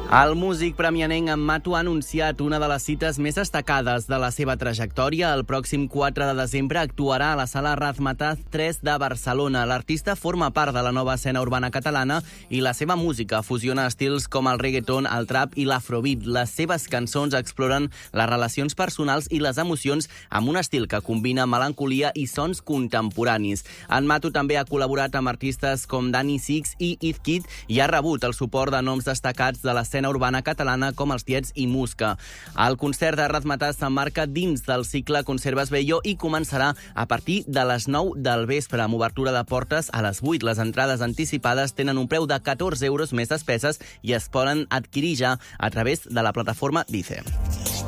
El músic premianenc en Mato ha anunciat una de les cites més destacades de la seva trajectòria. El pròxim 4 de desembre actuarà a la Sala Razmataz 3 de Barcelona. L'artista forma part de la nova escena urbana catalana i la seva música fusiona estils com el reggaeton, el trap i l'afrobeat. Les seves cançons exploren les relacions personals i les emocions amb un estil que combina melancolia i sons contemporanis. En Mato també ha col·laborat amb artistes com Dani Six i Izkid i ha rebut el suport de noms destacats de l'escena urbana catalana com els Tiets i Muska. El concert de Razmataz s'emmarca dins del cicle Conserves Bello i començarà a partir de les 9 del vespre, amb obertura de portes a les 8. Les entrades anticipades tenen un preu de 14 euros més despeses i es poden adquirir ja a través de la plataforma Dice.